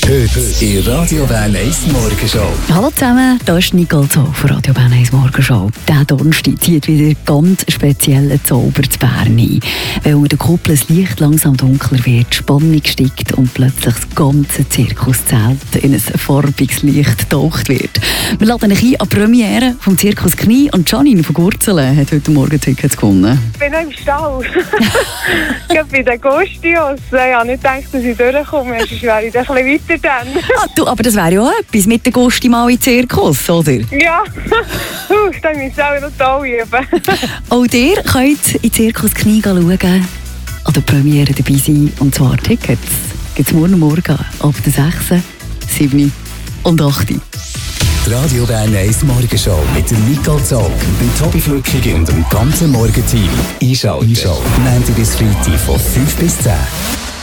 Heute in Radio Bern 1 Morgenshow. Hallo zusammen, hier ist Nicole Zoll von Radio Bern 1 Morgenshow. Dieser Donnerstag zieht wieder ganz speziellen Zauber zu Bern ein. Weil unter der Kuppel das Licht langsam dunkler wird, die Spannung steigt und plötzlich das ganze Zirkuszelt in ein farbiges Licht getaucht wird. Wir laden euch ein an die Premiere vom Zirkus Knie und Janine von Gurzelen hat heute Morgen Tickets gewonnen. Ich bin noch im Stall. Ich habe bei den Gustios. Ich habe nicht gedacht, dass ich durchkomme. Sonst wäre ich ein bisschen weiter dann. Du, aber das wäre ja auch etwas mit den Gusti mal in den Zirkus, oder? Ja, dann müssen wir auch noch toll üben. Auch ihr könnt in Zirkus Knie schauen, an der Premiere dabei sein. Und zwar Tickets gibt es morgen ab der 6., 7. und 8. Die Radio Bern 1 Morgenshow mit der Nicole Zoll, dem Tobi Flückig und dem ganzen Morgenteam. Einschalten. Montag bis Freitag von 5 bis 10.